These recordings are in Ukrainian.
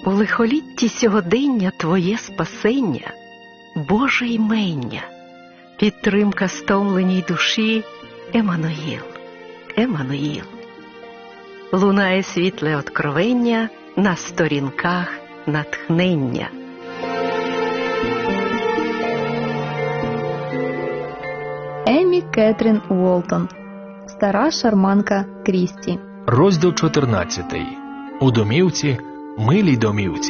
У лихолітті сьогодення Твоє спасення, Боже ймення, підтримка стомленій душі, Еммануїл, Еммануїл. Лунає світле откровення на сторінках натхнення. Еммі Кетрін Уолтон. Стара шарманка Крісті. Розділ 14. У домівці, милій домівці.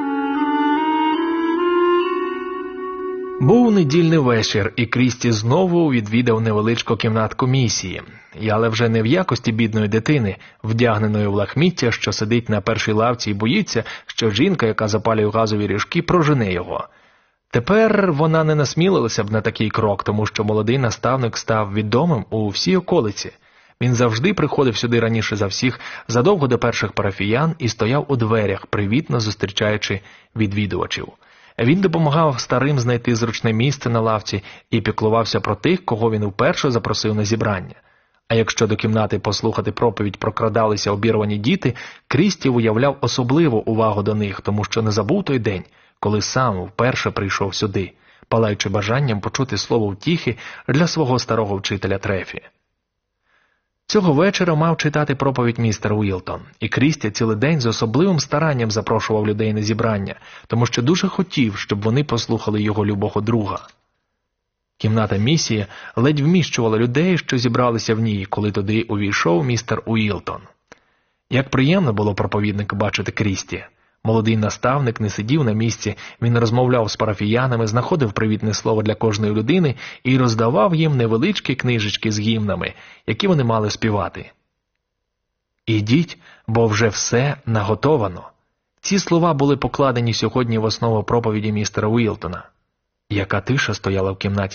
Був недільний вечір, і Крісті знову відвідав невеличку кімнатку місії. Але вже не в якості бідної дитини, вдягненої в лахміття, що сидить на першій лавці і боїться, що жінка, яка запалює газові ріжки, прожене його. Тепер вона не насмілилася б на такий крок, тому що молодий наставник став відомим у всій околиці. Він завжди приходив сюди раніше за всіх, задовго до перших парафіян, і стояв у дверях, привітно зустрічаючи відвідувачів. Він допомагав старим знайти зручне місце на лавці і піклувався про тих, кого він вперше запросив на зібрання. А якщо до кімнати послухати проповідь прокрадалися обірвані діти, Крісті уявляв особливу увагу до них, тому що не забув той день, коли сам вперше прийшов сюди, палаючи бажанням почути слово втіхи для свого старого вчителя Трефі. Цього вечора мав читати проповідь містер Уілтон, і Крісті цілий день з особливим старанням запрошував людей на зібрання, тому що дуже хотів, щоб вони послухали його любого друга. Кімната місії ледь вміщувала людей, що зібралися в ній, коли туди увійшов містер Уілтон. Як приємно було проповіднику бачити Крісті. Молодий наставник не сидів на місці, він розмовляв з парафіянами, знаходив привітне слово для кожної людини і роздавав їм невеличкі книжечки з гімнами, які вони мали співати. «Ідіть, бо вже все наготовано». Ці слова були покладені сьогодні в основу проповіді містера Уілтона. Яка тиша стояла в кімнаті